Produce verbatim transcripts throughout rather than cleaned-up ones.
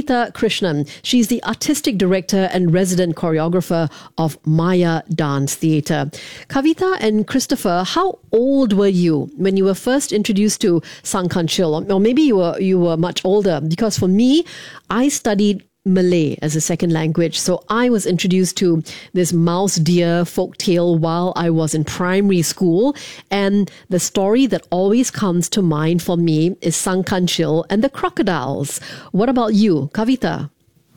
Kavita Krishnan. She's the artistic director and resident choreographer of Maya Dance Theatre. Kavita and Christopher, how old were you when you were first introduced to Sangkanchil? Or maybe you were you were much older, because for me, I studied Malay as a second language. So I was introduced to this mouse deer folktale while I was in primary school. And the story that always comes to mind for me is Sangkanchil and the crocodiles. What about you, Kavita?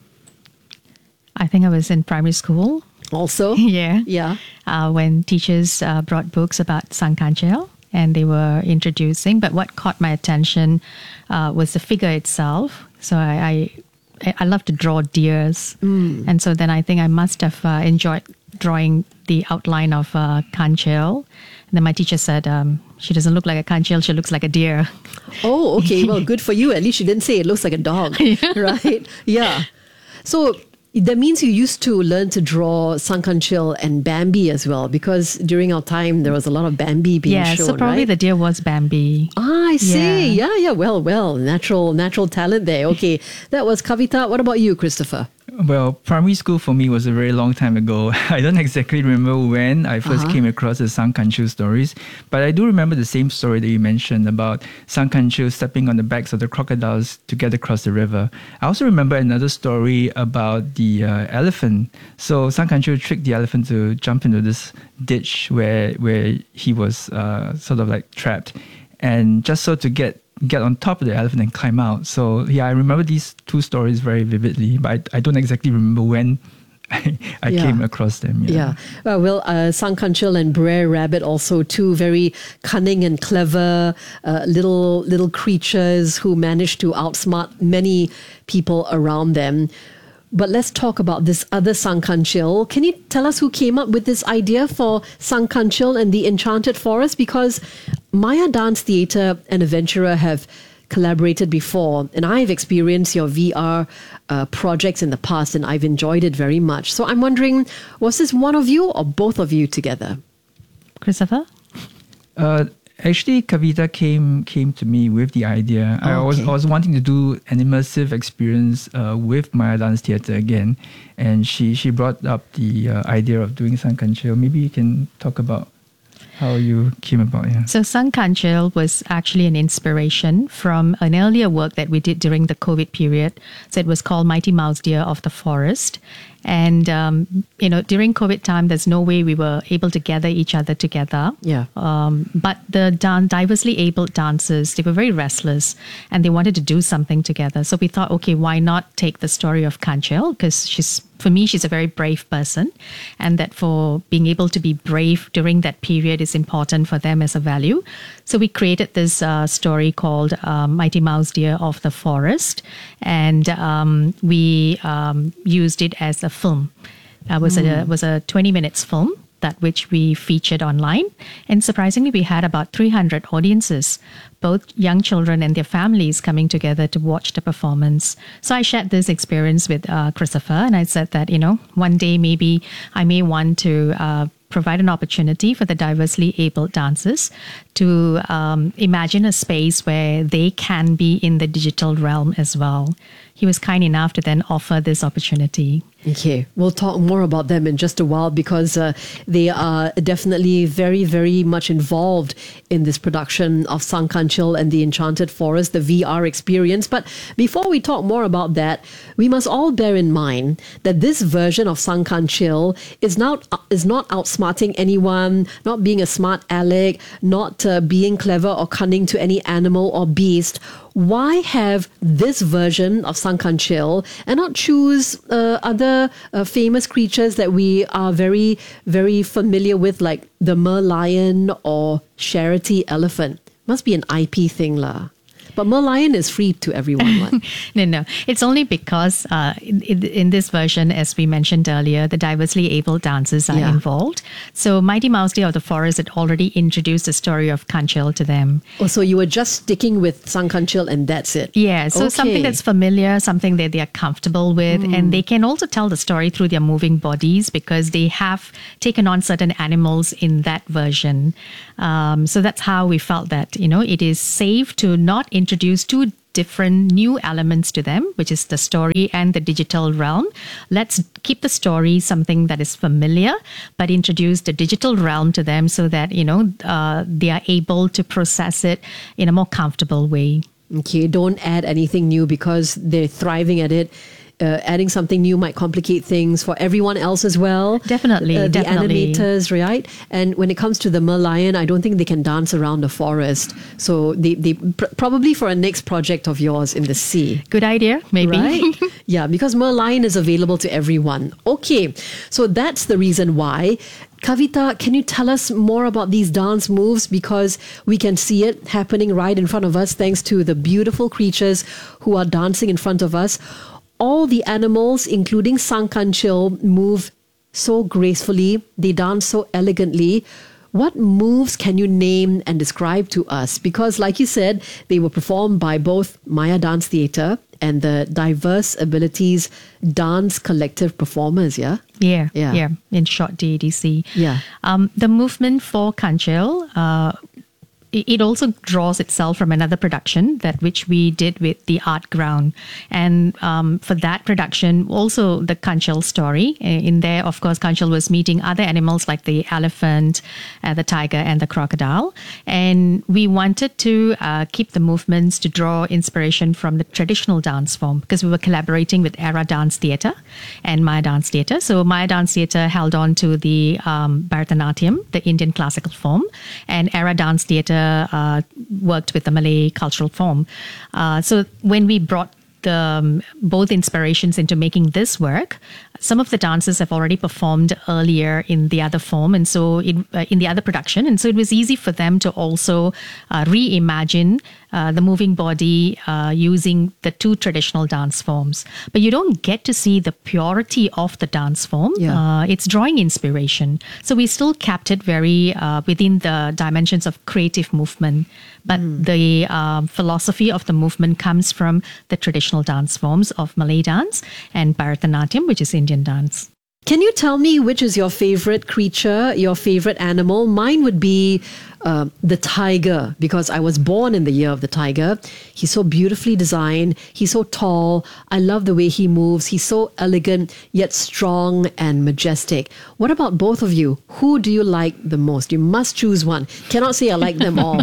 I think I was in primary school. Also? Yeah. Yeah. Uh, when teachers uh, brought books about Sangkanchil and they were introducing. But what caught my attention uh, was the figure itself. So I... I I love to draw deers. Mm. And so then I think I must have uh, enjoyed drawing the outline of uh, Kanchil. And then my teacher said, um, she doesn't look like a Kanchil, she looks like a deer. Oh, okay. Well, good for you. At least she didn't say it looks like a dog, yeah. Right? Yeah. So that means you used to learn to draw Sangkanchil and Bambi as well, because during our time, there was a lot of Bambi being yeah, shown, so probably right? the deer was Bambi. Ah, I see. Yeah. yeah, yeah. Well, well, natural, natural talent there. Okay. That was Kavita. What about you, Christopher? Well, primary school for me was a very long time ago. I don't exactly remember when I first uh-huh. came across the Sangkanchil stories, but I do remember the same story that you mentioned about Sangkanchil stepping on the backs of the crocodiles to get across the river. I also remember another story about the uh, elephant. So Sangkanchil tricked the elephant to jump into this ditch where where he was uh, sort of like trapped, and just so to get get on top of the elephant and climb out. So yeah, I remember these two stories very vividly, but I, I don't exactly remember when I, I yeah. came across them. Yeah, yeah. Well, well uh, Sangkanchil and Brer Rabbit, also two very cunning and clever uh, little little creatures who managed to outsmart many people around them. But let's talk about this other Sangkanchil. Can you tell us who came up with this idea for Sangkanchil and the Enchanted Forest? Because Maya Dance Theatre and Aventura have collaborated before, and I've experienced your V R uh, projects in the past, and I've enjoyed it very much. So I'm wondering, was this one of you or both of you together? Christopher? Uh, Actually, Kavita came came to me with the idea. Oh, I was okay. I was wanting to do an immersive experience uh, with Maya Dance Theatre again, and she she brought up the uh, idea of doing Sangkanchil. Maybe you can talk about how you came about. Yeah. So Sangkanchil was actually an inspiration from an earlier work that we did during the COVID period. So it was called Mighty Mouse Deer of the Forest. And, um, you know, during COVID time, there's no way we were able to gather each other together. Yeah. Um, but the dan- diversely abled dancers, they were very restless and they wanted to do something together. So we thought, okay, why not take the story of Kanchil? Because she's, for me, she's a very brave person. And that for being able to be brave during that period is important for them as a value. So we created this uh, story called uh, Mighty Mouse Deer of the Forest. And um, we um, used it as a film. It was mm. a was a twenty minutes film that which we featured online. And surprisingly, we had about three hundred audiences, both young children and their families coming together to watch the performance. So I shared this experience with uh, Christopher, and I said that, you know, one day maybe I may want to uh, provide an opportunity for the diversely abled dancers to um, imagine a space where they can be in the digital realm as well. He was kind enough to then offer this opportunity. Okay, we'll talk more about them in just a while, because uh, they are definitely very, very much involved in this production of Sangkanchil and the Enchanted Forest, the V R experience. But before we talk more about that, we must all bear in mind that this version of Sangkanchil is not is not outsmarting anyone, not being a smart aleck, not uh, being clever or cunning to any animal or beast. Why have this version of Sangkanchil and not choose uh, other uh, famous creatures that we are very, very familiar with, like the merlion or Charity elephant? Must be an I P thing lah. But merlion is free to everyone. Right? no, no. It's only because uh, in, in this version, as we mentioned earlier, the diversely abled dancers are yeah. involved. So Mighty Mouse Deer of the Forest had already introduced the story of Kanchil to them. Oh, so you were just sticking with Sangkanchil and that's it? Yeah, so okay. something that's familiar, something that they are comfortable with. Mm. And they can also tell the story through their moving bodies because they have taken on certain animals in that version. Um, so that's how we felt that, you know, it is safe to not introduce too different new elements to them, which is the story and the digital realm. Let's keep the story something that is familiar, but introduce the digital realm to them so that, you know, uh, they are able to process it in a more comfortable way. Okay, don't add anything new because they're thriving at it. Uh, adding something new might complicate things for everyone else as well. Definitely, uh, the definitely. animators, right? And when it comes to the Merlion, I don't think they can dance around the forest. So they, they pr- probably for a next project of yours in the sea. Good idea, maybe. Right? Yeah, because Merlion is available to everyone. Okay, so that's the reason why. Kavita, can you tell us more about these dance moves? Because we can see it happening right in front of us thanks to the beautiful creatures who are dancing in front of us. All the animals, including Sangkanchil, move so gracefully. They dance so elegantly. What moves can you name and describe to us? Because like you said, they were performed by both Maya Dance Theatre and the Diverse Abilities Dance Collective performers, yeah? Yeah, Yeah. yeah, in short, D A D C. Yeah. Um, the movement for Kanchil, uh, it it also draws itself from another production that which we did with the Art Ground. And um, for that production, also the Kanchil story. uh, In there, of course, Kanchil was meeting other animals like the elephant, uh, the tiger, and the crocodile. And we wanted to uh, keep the movements to draw inspiration from the traditional dance form because we were collaborating with Era Dance Theatre and Maya Dance Theatre. So Maya Dance Theatre held on to the um, Bharatanatyam, the Indian classical form, and Era Dance Theatre uh, worked with the Malay cultural form. Uh, so when we brought the, um, both inspirations into making this work, some of the dancers have already performed earlier in the other form, and so it, uh, in the other production, and so it was easy for them to also uh, reimagine uh, the moving body uh, using the two traditional dance forms. But you don't get to see the purity of the dance form. Yeah. Uh, it's drawing inspiration. So we still kept it very uh, within the dimensions of creative movement. But mm. the um, philosophy of the movement comes from the traditional dance forms of Malay dance and Bharatanatyam, which is Indian dance. Can you tell me which is your favorite creature, your favorite animal? Mine would be uh, the tiger, because I was born in the year of the tiger. He's so beautifully designed. He's so tall. I love the way he moves. He's so elegant, yet strong and majestic. What about both of you? Who do you like the most? You must choose one. Cannot say I like them all.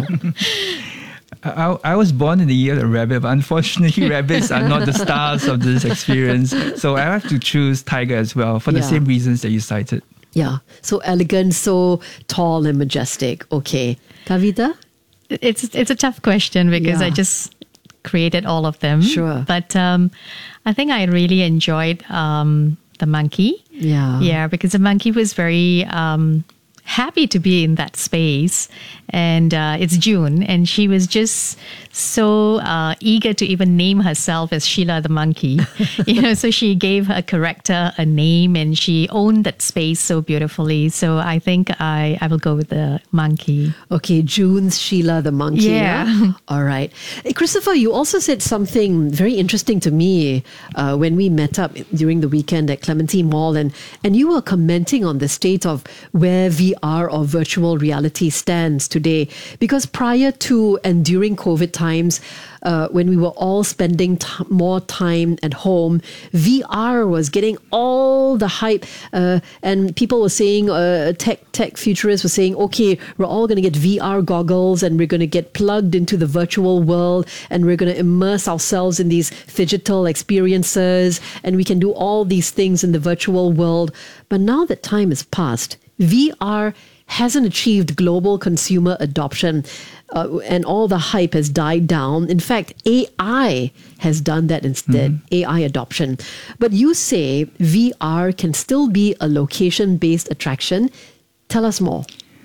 I, I was born in the year of the rabbit, but unfortunately, rabbits are not the stars of this experience. So I have to choose tiger as well for the Yeah. same reasons that you cited. Yeah, so elegant, so tall and majestic. Okay. Kavita? It's it's a tough question because Yeah. I just created all of them. Sure. But um, I think I really enjoyed um, the monkey. Yeah. Yeah, because the monkey was very um, happy to be in that space. And uh, it's June, and she was just so uh, eager to even name herself as Sheila the monkey. You know, so she gave her character a name, and she owned that space so beautifully. So I think I, I will go with the monkey. Okay, June's Sheila the monkey. Yeah. Yeah? All right. Hey, Christopher, you also said something very interesting to me uh, when we met up during the weekend at Clementi Mall, and, and you were commenting on the state of where V R or virtual reality stands today. Because prior to and during COVID times, uh, when we were all spending t- more time at home, V R was getting all the hype, uh, and people were saying, uh, tech tech futurists were saying, okay, we're all going to get V R goggles and we're going to get plugged into the virtual world and we're going to immerse ourselves in these digital experiences and we can do all these things in the virtual world. But now that time has passed, V R hasn't achieved global consumer adoption, uh, and all the hype has died down. In fact, A I has done that instead, mm-hmm. A I adoption. But you say V R can still be a location-based attraction. Tell us more.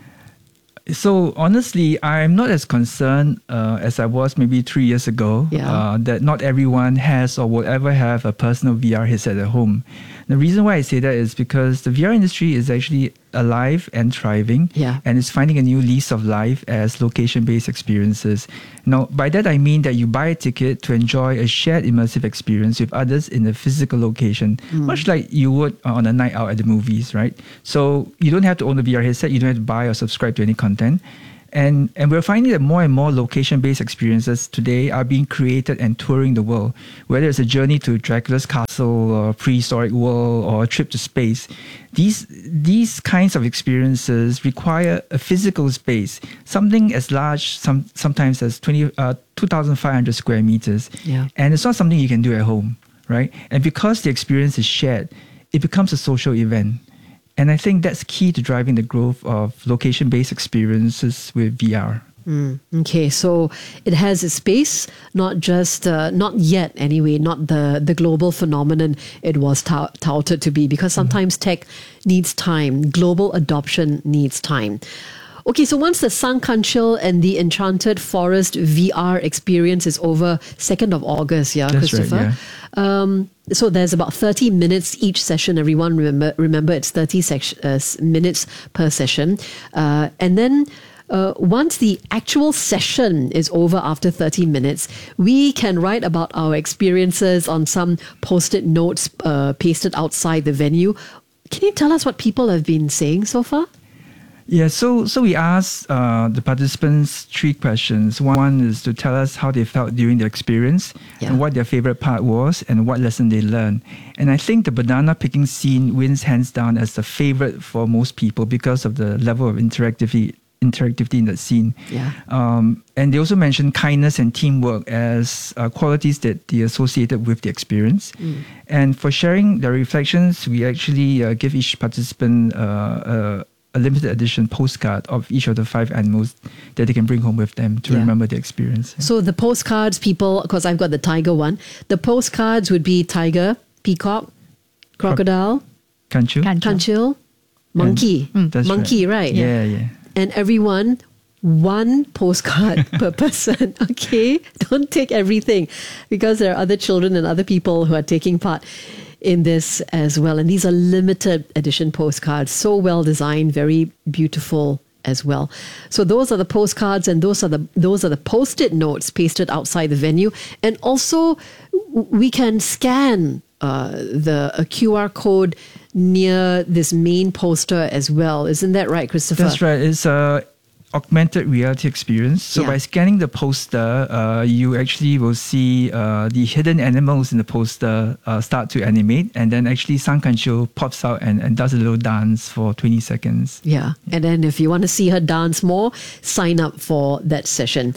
So honestly, I'm not as concerned uh, as I was maybe three years ago Yeah. uh, that not everyone has or will ever have a personal V R headset at home. The reason why I say that is because the V R industry is actually alive and thriving, Yeah. and it's finding a new lease of life as location-based experiences. Now, by that I mean that you buy a ticket to enjoy a shared immersive experience with others in a physical location, mm. much like you would on a night out at the movies, right? So you don't have to own a V R headset, you don't have to buy or subscribe to any content. And, and we're finding that more and more location-based experiences today are being created and touring the world, whether it's a journey to Dracula's castle or prehistoric world or a trip to space. These, these kinds of experiences require a physical space, something as large some, sometimes as twenty, uh, two thousand five hundred square meters. Yeah. And it's not something you can do at home, right? And because the experience is shared, it becomes a social event. And I think that's key to driving the growth of location-based experiences with V R. Mm, okay, so it has a space, not just, uh, not yet anyway, not the, the global phenomenon it was tout- touted to be, because sometimes tech needs time. Global adoption needs time. Okay, so once the Sangkanchil and the Enchanted Forest V R experience is over, second of August, yeah, That's Christopher? right, yeah. Um, so there's about thirty minutes each session. Everyone remember, remember it's thirty sec- uh, minutes per session. Uh, and then uh, once the actual session is over after thirty minutes, we can write about our experiences on some post-it notes uh, pasted outside the venue. Can you tell us what people have been saying so far? Yeah, so so we asked uh, the participants three questions. One is to tell us how they felt during the experience, Yeah. and what their favorite part was, and what lesson they learned. And I think the banana picking scene wins hands down as the favorite for most people because of the level of interactivity interactivity in that scene. Yeah. Um, and they also mentioned kindness and teamwork as uh, qualities that they associated with the experience. Mm. And for sharing their reflections, we actually uh, give each participant uh, uh, a limited edition postcard of each of the five animals that they can bring home with them to Yeah. remember the experience. So the postcards, people, because I've got the tiger one, the postcards would be tiger, peacock, crocodile, Can't you? Kanchil. kanchil, monkey. That's monkey, right? Yeah, yeah. And everyone, one postcard per person. Okay, don't take everything, because there are other children and other people who are taking part in this as well. And these are limited edition postcards, so well designed, very beautiful as well. So those are the postcards, and those are the those are the post-it notes pasted outside the venue. And also, w- we can scan uh, the a Q R code near this main poster as well. Isn't that right, Christopher? That's right. It's a augmented reality experience. So Yeah. by scanning the poster, uh, you actually will see uh, the hidden animals in the poster uh, start to animate, and then actually Sangkanchil pops out and, and does a little dance for twenty seconds. Yeah. And then if you want to see her dance more, sign up for that session.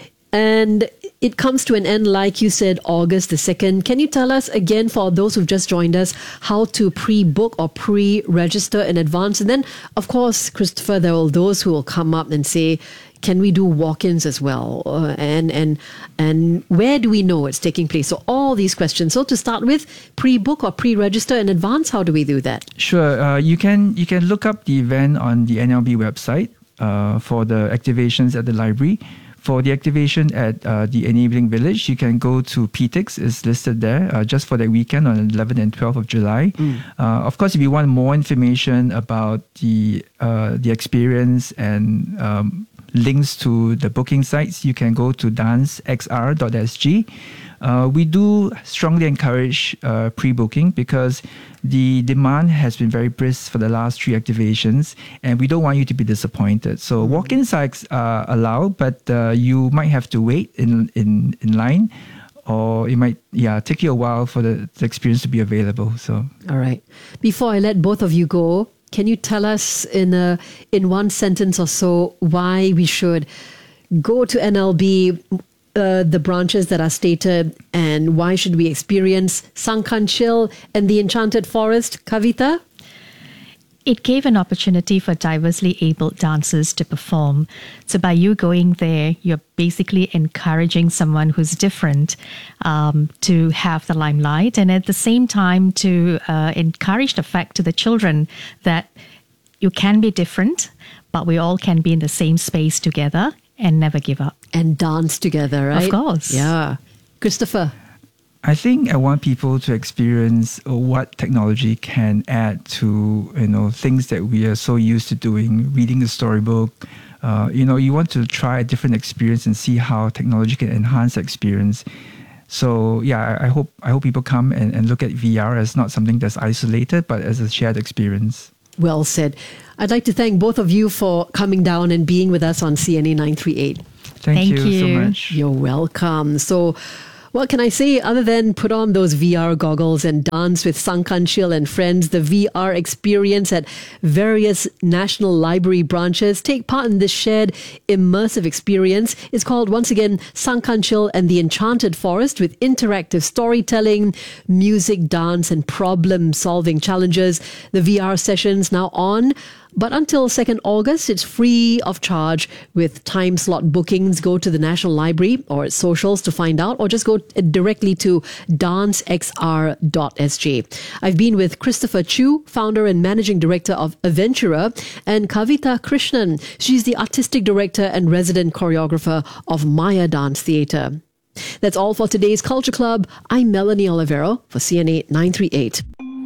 And it comes to an end, like you said, August the second. Can you tell us again, for those who've just joined us, how to pre-book or pre-register in advance? And then, of course, Christopher, there will those who will come up and say, can we do walk-ins as well? Uh, and and and where do we know it's taking place? So all these questions. So to start with, pre-book or pre-register in advance, how do we do that? Sure. Uh, you can you can look up the event on the N L B website uh, for the activations at the library. For the activation at uh, the Enabling Village, you can go to P T I X, it's listed there, uh, just for that weekend on eleventh and twelfth of July. Mm. Uh, of course, if you want more information about the uh, the experience and um, links to the booking sites, you can go to dance x r dot s g. Uh, we do strongly encourage uh, pre-booking because the demand has been very brisk for the last three activations, and we don't want you to be disappointed. So Mm-hmm. walk-ins are uh, allowed, but uh, you might have to wait in in, in line, or it might yeah take you a while for the, the experience to be available. So All right. Before I let both of you go, can you tell us in a in one sentence or so why we should go to N L B, uh, the branches that are stated, and why should we experience Sangkanchil and the Enchanted Forest? Kavita? It gave an opportunity for diversely abled dancers to perform. So by you going there, you're basically encouraging someone who's different um, to have the limelight, and at the same time to uh, encourage the fact to the children that you can be different, but we all can be in the same space together and never give up. And dance together, right? Of course. Yeah. Christopher? I think I want people to experience what technology can add to, you know, things that we are so used to doing, reading the storybook. Uh, you know, you want to try a different experience and see how technology can enhance the experience. So yeah, I, I hope I hope people come and, and look at V R as not something that's isolated, but as a shared experience. Well said. I'd like to thank both of you for coming down and being with us on C N A nine thirty-eight. Thank, Thank you, so you. much. You're welcome. So, what can I say other than put on those V R goggles and dance with Sangkan Chil and friends? The V R experience at various National Library branches. Take part in this shared immersive experience. It's called, once again, Sangkan Chil and the Enchanted Forest, with interactive storytelling, music, dance, and problem-solving challenges. The V R sessions now on. But until second August, it's free of charge with time slot bookings. Go to the National Library or its socials to find out, or just go directly to dance x r dot s g. I've been with Christopher Chu, founder and managing director of Aventura, and Kavita Krishnan. She's the artistic director and resident choreographer of Maya Dance Theatre. That's all for today's Culture Club. I'm Melanie Olivero for C N A nine thirty-eight.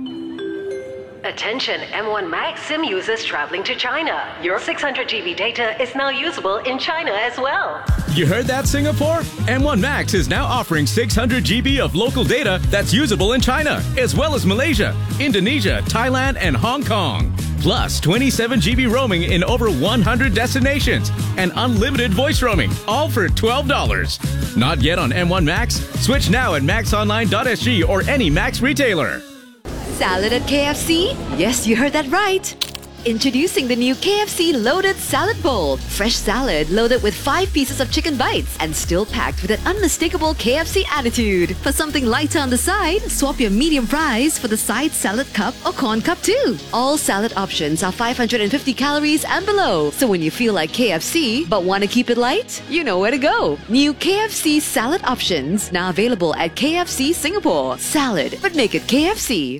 Attention M one Max SIM users traveling to China. Your six hundred gigabyte data is now usable in China as well. You heard that, Singapore? M one Max is now offering six hundred gigabytes of local data that's usable in China, as well as Malaysia, Indonesia, Thailand, and Hong Kong. Plus twenty-seven gigabytes roaming in over one hundred destinations and unlimited voice roaming, all for twelve dollars. Not yet on M one Max? Switch now at max online dot s g or any Max retailer. Salad at K F C? Yes, you heard that right. Introducing the new K F C Loaded Salad Bowl. Fresh salad loaded with five pieces of chicken bites and still packed with an unmistakable K F C attitude. For something lighter on the side, swap your medium fries for the side salad cup or corn cup too. All salad options are five hundred fifty calories and below. So when you feel like K F C but want to keep it light, you know where to go. New K F C salad options now available at K F C Singapore. Salad, but make it K F C.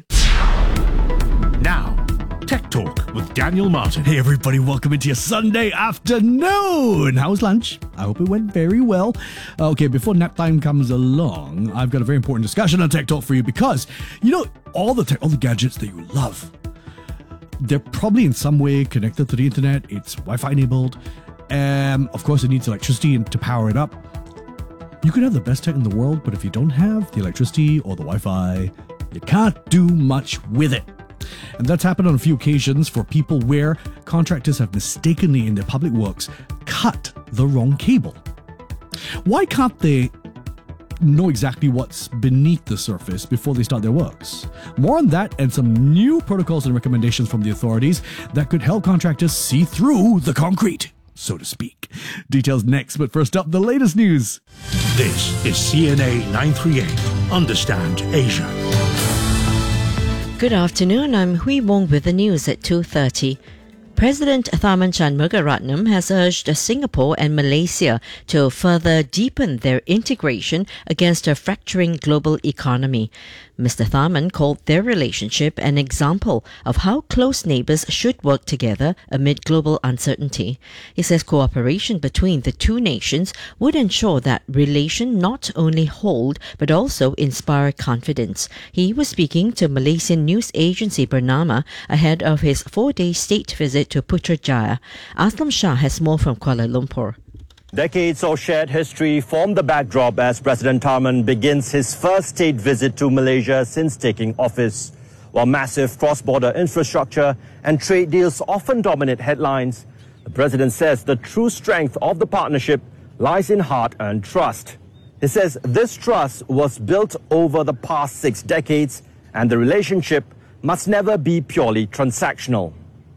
Now, Tech Talk with Daniel Martin. Hey everybody, welcome into your Sunday afternoon. How was lunch? I hope it went very well. Okay, before nap time comes along, I've got a very important discussion on Tech Talk for you, because, you know, all the tech, all the gadgets that you love, they're probably in some way connected to the internet. It's Wi-Fi enabled. Um, of course, it needs electricity to power it up. You could have the best tech in the world, but if you don't have the electricity or the Wi-Fi, you can't do much with it. And that's happened on a few occasions for people where contractors have mistakenly, in their public works, cut the wrong cable. Why can't they know exactly what's beneath the surface before they start their works? More on that and some new protocols and recommendations from the authorities that could help contractors see through the concrete, so to speak. Details next, but first up, the latest news. This is C N A nine thirty-eight. Understand Asia. Good afternoon, I'm Hui Wong with the news at two thirty. President Tharman Shanmugaratnam has urged Singapore and Malaysia to further deepen their integration against a fracturing global economy. Mister Tharman called their relationship an example of how close neighbours should work together amid global uncertainty. He says cooperation between the two nations would ensure that relation not only hold but also inspire confidence. He was speaking to Malaysian news agency Bernama ahead of his four-day state visit to Putrajaya. Aslam Shah has more from Kuala Lumpur. Decades of shared history form the backdrop as President Tharman begins his first state visit to Malaysia since taking office. While massive cross-border infrastructure and trade deals often dominate headlines, the President says the true strength of the partnership lies in hard-earned trust. He says this trust was built over the past six decades and the relationship must never be purely transactional.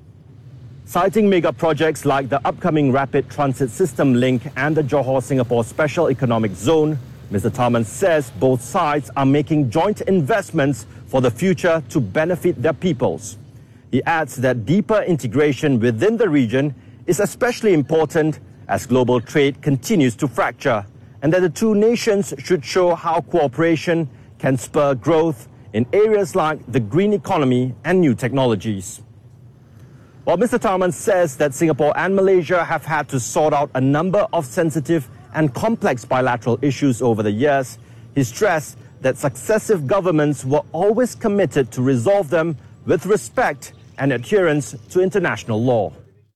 Citing mega projects like the upcoming Rapid Transit System link and the Johor-Singapore Special Economic Zone, Mister Tharman says both sides are making joint investments for the future to benefit their peoples. He adds that deeper integration within the region is especially important as global trade continues to fracture, and that the two nations should show how cooperation can spur growth in areas like the green economy and new technologies. While Mister Tharman says that Singapore and Malaysia have had to sort out a number of sensitive and complex bilateral issues over the years, he stressed that successive governments were always committed to resolve them with respect and adherence to international law.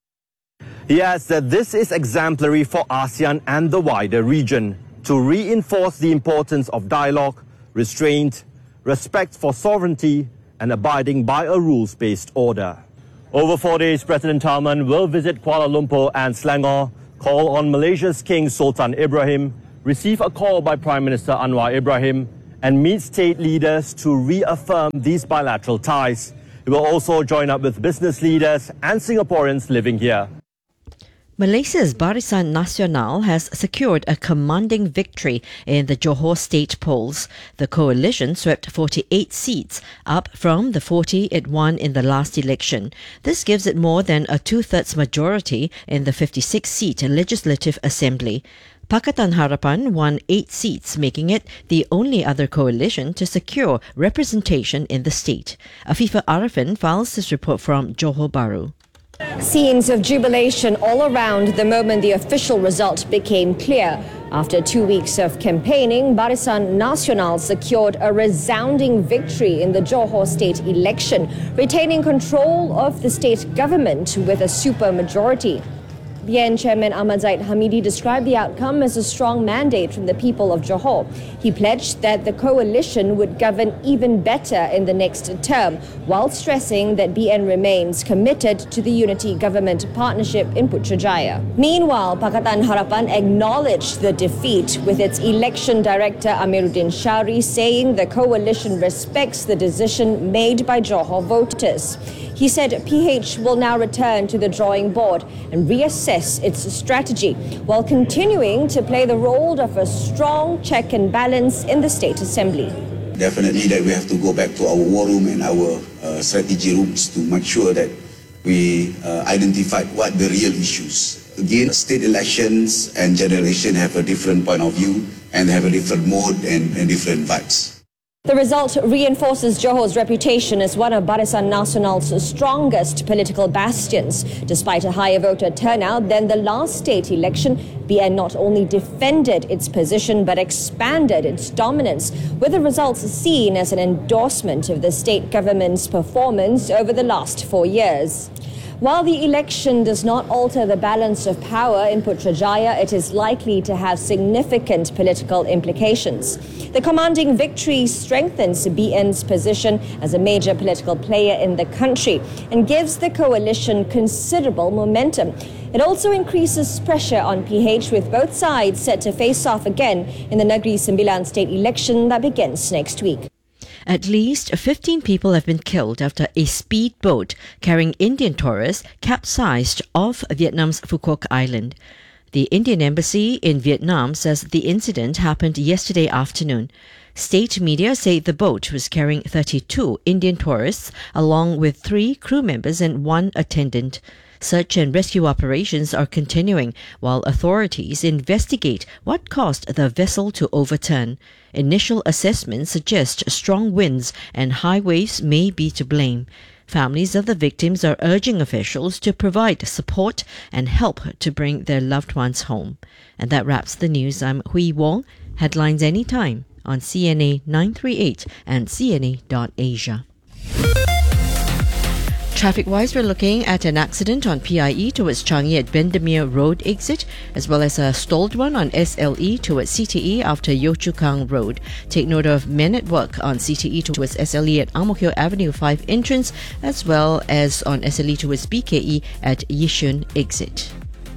He adds that this is exemplary for ASEAN and the wider region to reinforce the importance of dialogue, restraint, respect for sovereignty, and abiding by a rules-based order. Over four days, President Tharman will visit Kuala Lumpur and Selangor, call on Malaysia's King Sultan Ibrahim, receive a call by Prime Minister Anwar Ibrahim, and meet state leaders to reaffirm these bilateral ties. He will also join up with business leaders and Singaporeans living here. Malaysia's Barisan Nasional has secured a commanding victory in the Johor state polls. The coalition swept forty-eight seats, up from the forty it won in the last election. This gives it more than a two-thirds majority in the fifty-six seat Legislative Assembly. Pakatan Harapan won eight seats, making it the only other coalition to secure representation in the state. Afifa Arifin files this report from Johor Bahru. Scenes of jubilation all around the moment the official result became clear. After two weeks of campaigning, Barisan Nasional secured a resounding victory in the Johor state election, retaining control of the state government with a supermajority. B N Chairman Ahmad Zaid Hamidi described the outcome as a strong mandate from the people of Johor. He pledged that the coalition would govern even better in the next term, while stressing that B N remains committed to the unity government partnership in Putrajaya. Meanwhile, Pakatan Harapan acknowledged the defeat, with its election director Amiruddin Shari saying the coalition respects the decision made by Johor voters. He said P H will now return to the drawing board and reassess its strategy, while continuing to play the role of a strong check and balance in the State Assembly. Definitely that we have to go back to our war room and our uh, strategy rooms to make sure that we uh, identify what the real issues. Again, state elections and general election have a different point of view and have a different mode and, and different vibes. The result reinforces Johor's reputation as one of Barisan Nasional's strongest political bastions. Despite a higher voter turnout than the last state election, B N not only defended its position but expanded its dominance, with the results seen as an endorsement of the state government's performance over the last four years. While the election does not alter the balance of power in Putrajaya, it is likely to have significant political implications. The commanding victory strengthens B N's position as a major political player in the country and gives the coalition considerable momentum. It also increases pressure on P H, with both sides set to face off again in the Negeri Sembilan state election that begins next week. At least fifteen people have been killed after a speedboat carrying Indian tourists capsized off Vietnam's Phu Quoc Island. The Indian Embassy in Vietnam says the incident happened yesterday afternoon. State media say the boat was carrying thirty-two Indian tourists along with three crew members and one attendant. Search and rescue operations are continuing while authorities investigate what caused the vessel to overturn. Initial assessments suggest strong winds and high waves may be to blame. Families of the victims are urging officials to provide support and help to bring their loved ones home. And that wraps the news. I'm Hui Wong. Headlines anytime on C N A nine three eight and C N A dot asia. Traffic-wise, we're looking at an accident on P I E towards Changi at Bendemeer Road exit, as well as a stalled one on S L E towards C T E after Yio Chu Kang Road. Take note of men at work on C T E towards S L E at Ang Mo Kio Avenue five entrance, as well as on S L E towards B K E at Yishun exit.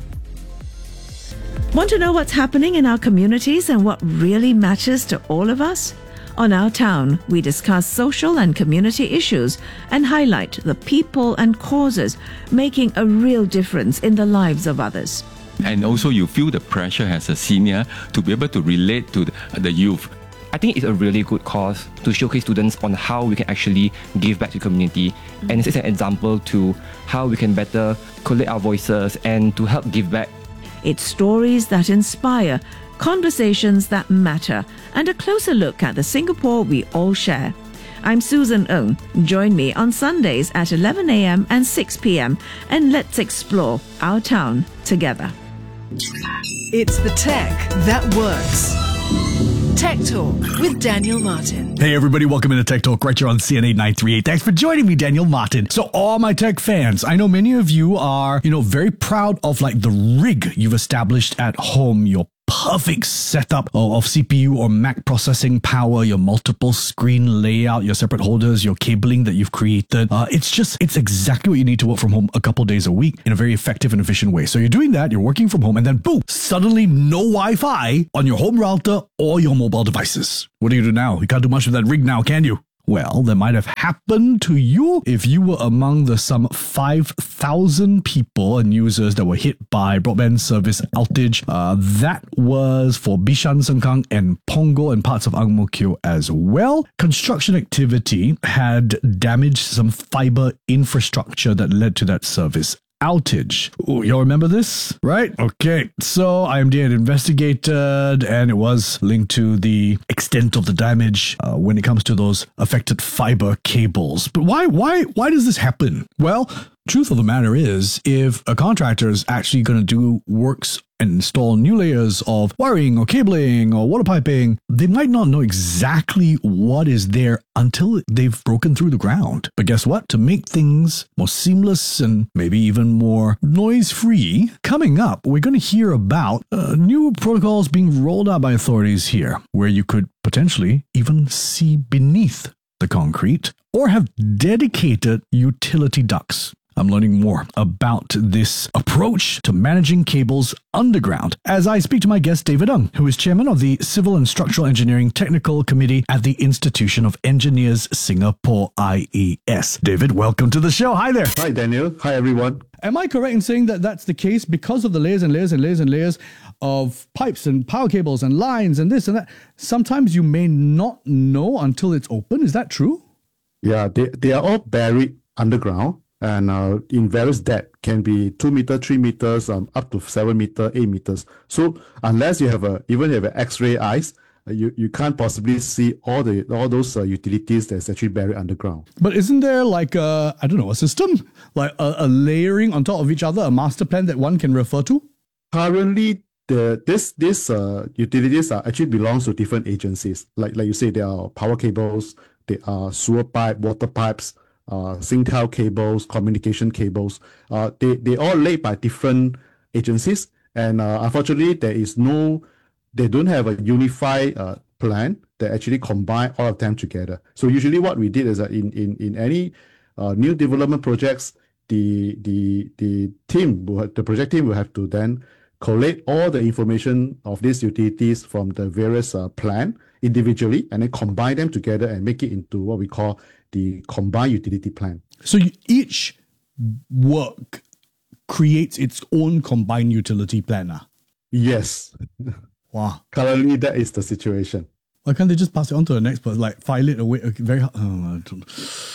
Want to know what's happening in our communities and what really matters to all of us? On Our Town, we discuss social and community issues and highlight the people and causes making a real difference in the lives of others. And also you feel the pressure as a senior to be able to relate to the, the youth. I think it's a really good cause to showcase students on how we can actually give back to the community. And this is an example to how we can better collate our voices and to help give back. It's stories that inspire, conversations that matter, and a closer look at the Singapore we all share. I'm Susan Ng. Join me on Sundays at eleven a.m. and six p.m. and let's explore our town together. It's the tech that works. Tech Talk with Daniel Martin. Hey everybody, welcome into Tech Talk right here on C N A nine three eight. Thanks for joining me, Daniel Martin. So all my tech fans, I know many of you are, you know, very proud of like the rig you've established at home, your perfect setup of, of C P U or Mac processing power, your multiple screen layout, your separate holders, your cabling that you've created. Uh, it's just, it's exactly what you need to work from home a couple days a week in a very effective and efficient way. So you're doing that, you're working from home, and then boom, suddenly no Wi-Fi on your home router or your mobile devices. What do you do now? You can't do much with that rig now, can you? Well, that might have happened to you if you were among the some five thousand people and users that were hit by broadband service outage. Uh, that was for Bishan, Sengkang and Punggol and parts of Ang Mo Kio as well. Construction activity had damaged some fiber infrastructure that led to that service outage. Ooh, y'all remember this, right? Okay, so I M D had investigated and it was linked to the extent of the damage uh, when it comes to those affected fiber cables. But why, why, why does this happen? Well, truth of the matter is, if a contractor is actually going to do works and install new layers of wiring or cabling or water piping, they might not know exactly what is there until they've broken through the ground. But guess what? To make things more seamless and maybe even more noise-free, coming up, we're going to hear about uh, new protocols being rolled out by authorities here, where you could potentially even see beneath the concrete or have dedicated utility ducts. I'm learning more about this approach to managing cables underground as I speak to my guest, David Ng, who is chairman of the Civil and Structural Engineering Technical Committee at the Institution of Engineers Singapore, I E S. David, welcome to the show. Hi there. Hi, Daniel. Hi, everyone. Am I correct in saying that that's the case because of the layers and layers and layers and layers of pipes and power cables and lines and this and that? Sometimes you may not know until it's open. Is that true? Yeah, they, they are all buried underground. And uh, in various depth, can be two meter, three meters, um, up to seven meter, eight meters. So unless you have a even have an X-ray eyes, uh, you you can't possibly see all the all those uh, utilities that's actually buried underground. But isn't there like a I don't know a system like a, a layering on top of each other, a master plan that one can refer to? Currently, the this this uh, utilities are actually belongs to different agencies. Like like you say, there are power cables, there are sewer pipe, water pipes. Uh, Singtel cables, communication cables, uh, they, they all laid by different agencies. And uh, unfortunately, there is no, they don't have a unified uh, plan that actually combine all of them together. So usually what we did is that in, in, in any uh, new development projects, the, the, the team, will have, the project team will have to then collate all the information of these utilities from the various uh, plan individually and then combine them together and make it into what we call the combined utility plan. So you, each work creates its own combined utility plan? Ah? Yes. Wow. Currently, that is the situation. Why can't they just pass it on to the next person, like file it away? Very hard. Oh, I don't,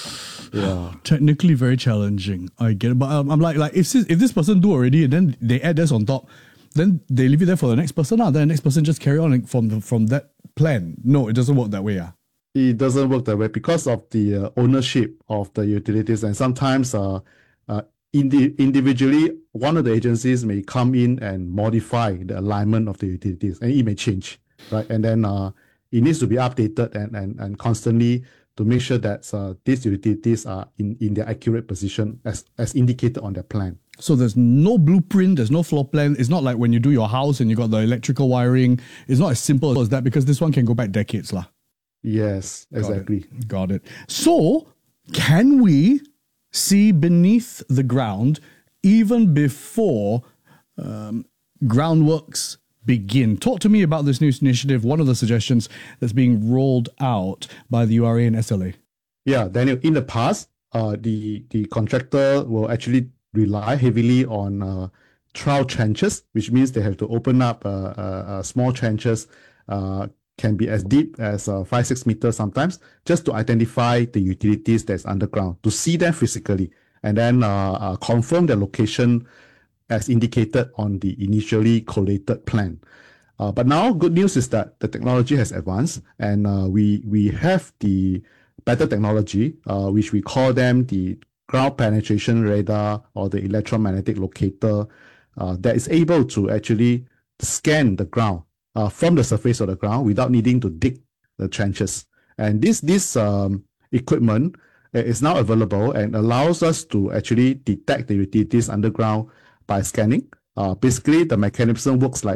yeah. Technically very challenging. I get it. But um, I'm like, like if this, if this person do already and then they add this on top, then they leave it there for the next person. Ah. Then the next person just carry on from, the, from that plan. No, it doesn't work that way. Ah. It doesn't work that way because of the uh, ownership of the utilities, and sometimes uh, uh, indi- individually, one of the agencies may come in and modify the alignment of the utilities, and it may change, right? And then uh, it needs to be updated and, and, and constantly to make sure that uh, these utilities are in, in their accurate position as, as indicated on their plan. So there's no blueprint, there's no floor plan. It's not like when you do your house and you got the electrical wiring. It's not as simple as that because this one can go back decades lah. Yes, exactly. Got it. Got it. So, can we see beneath the ground even before um, groundworks begin? Talk to me about this new initiative, one of the suggestions that's being rolled out by the U R A and S L A. Yeah, Daniel, in the past, uh, the, the contractor will actually rely heavily on uh, trial trenches, which means they have to open up uh, uh, uh, small trenches, uh, can be as deep as uh, five, six meters sometimes, just to identify the utilities that's underground, to see them physically, and then uh, uh, confirm the location as indicated on the initially collated plan. Uh, but now, good news is that the technology has advanced, and uh, we we have the better technology, uh, which we call them the ground penetration radar or the electromagnetic locator, uh, that is able to actually scan the ground Uh, from the surface of the ground without needing to dig the trenches. And this this um, equipment is now available and allows us to actually detect the utilities underground by scanning. Uh, basically, the mechanism works like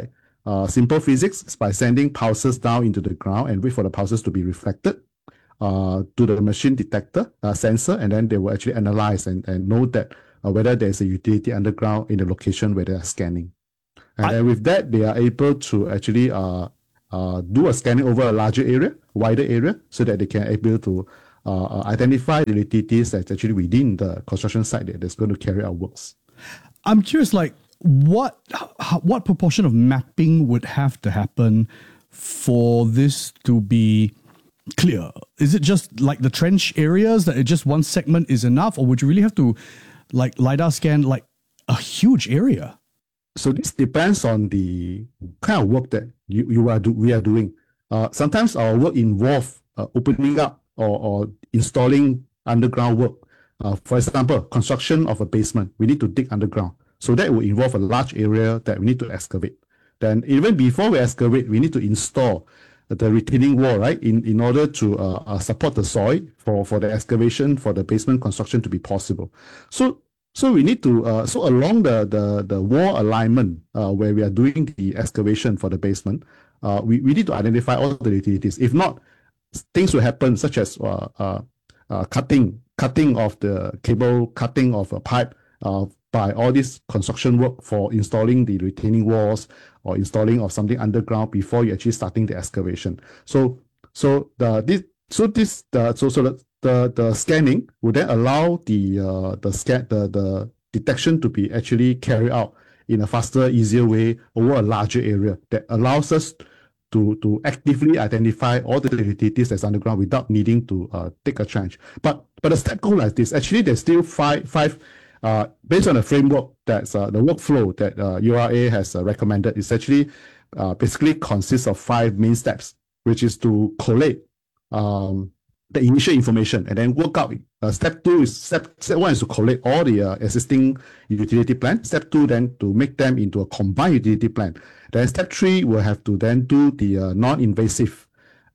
uh, simple physics by sending pulses down into the ground and wait for the pulses to be reflected uh, to the machine detector uh, sensor, and then they will actually analyze and, and know that uh, whether there's a utility underground in the location where they are scanning. And I, then with that, they are able to actually uh, uh, do a scanning over a larger area, wider area, so that they can able to uh, identify the utilities that's actually within the construction site that that's going to carry out works. I'm curious, like, what how, what proportion of mapping would have to happen for this to be clear? Is it just like the trench areas that it just one segment is enough, or would you really have to like LiDAR scan like a huge area? So this depends on the kind of work that you, you are do, we are doing. Uh, sometimes our work involves uh, opening up or, or installing underground work. Uh, for example, construction of a basement, we need to dig underground. So that will involve a large area that we need to excavate. Then even before we excavate, we need to install the retaining wall, right, in, in order to uh, uh, support the soil for, for the excavation, for the basement construction to be possible. So so we need to, uh, so along the, the, the wall alignment uh, where we are doing the excavation for the basement, uh, we, we need to identify all the utilities. If not, things will happen such as uh, uh, uh, cutting, cutting of the cable, cutting of a pipe, uh, by all this construction work for installing the retaining walls or installing of something underground before you actually starting the excavation. So, so the this so this the so so the the, the scanning would then allow the uh, the scan the the detection to be actually carried out in a faster, easier way over a larger area that allows us to to actively identify all the utilities that's underground without needing to uh, take a trench. But but the step goes like this. Actually, there's still five five. Uh, based on the framework that's uh, the workflow that uh, U R A has uh, recommended, is actually uh, basically consists of five main steps, which is to collate um, the initial information and then work out. Uh, step two is step, step one is to collate all the uh, existing utility plan. Step two then to make them into a combined utility plan. Then step three will have to then do the uh, non-invasive